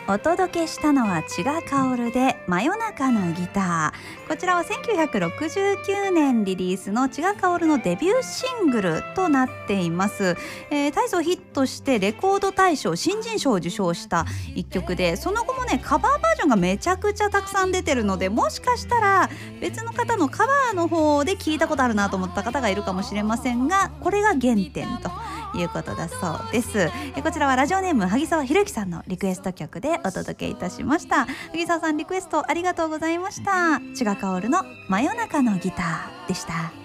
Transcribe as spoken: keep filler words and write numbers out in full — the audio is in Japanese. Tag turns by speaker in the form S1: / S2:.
S1: お届けしたのは千賀薫で真夜中のギター。こちらはせんきゅうひゃくろくじゅうきゅうねんリリースの千賀薫のデビューシングルとなっています、えー、大層ヒットしてレコード大賞新人賞を受賞した一曲で、その後もねカバーバージョンがめちゃくちゃたくさん出てるので、もしかしたら別の方のカバーの方で聞いたことあるなと思った方がいるかもしれませんが、これが原点ということだそうです。えこちらはラジオネーム萩沢博之さんのリクエスト曲でお届けいたしました。萩沢さんリクエストありがとうございました。千賀薫の真夜中のギターでした。